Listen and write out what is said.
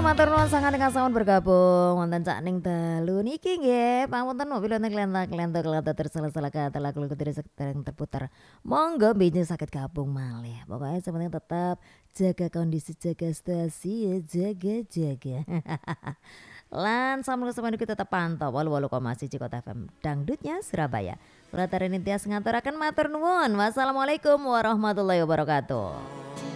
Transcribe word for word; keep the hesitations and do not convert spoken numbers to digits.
matur nuwun sangat dengan sampun bergabung wonten cak ning dalu niki nggih. Pangunten mobil wonten klenta-klenta kelata tersela-sela kata lagu dari sekarang terputar. Monggo bijing sakit gabung malih. Pokoknya sepenting tetap jaga kondisi, jaga situasi ya, jaga-jaga. Lan sambil semuanya kita tetap pantau walu walu koma siji Kota F M dangdutnya Surabaya. Kula Tarini Tias ngaturaken matur nuwun. Wassalamualaikum warahmatullahi wabarakatuh.